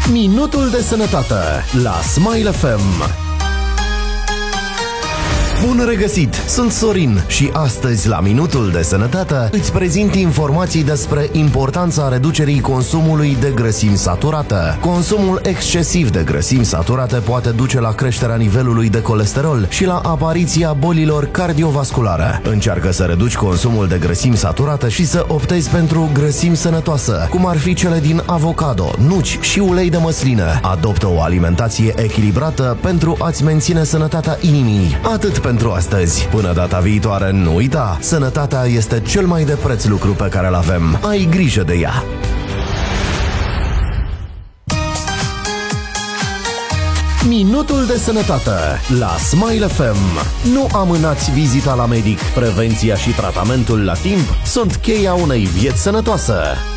Minutul de sănătate la Smile FM. Bun regăsit! Sunt Sorin și astăzi la Minutul de Sănătate îți prezint informații despre importanța reducerii consumului de grăsimi saturate. Consumul excesiv de grăsimi saturate poate duce la creșterea nivelului de colesterol și la apariția bolilor cardiovasculare. Încearcă să reduci consumul de grăsimi saturate și să optezi pentru grăsimi sănătoase, cum ar fi cele din avocado, nuci și ulei de măsline. Adoptă o alimentație echilibrată pentru a-ți menține sănătatea inimii. Atât pentru astăzi. Până data viitoare, nu uita, sănătatea este cel mai de preț lucru pe care îl avem. Ai grijă de ea! Minutul de sănătate la Smile FM. Nu amânați vizita la medic. Prevenția și tratamentul la timp sunt cheia unei vieți sănătoase.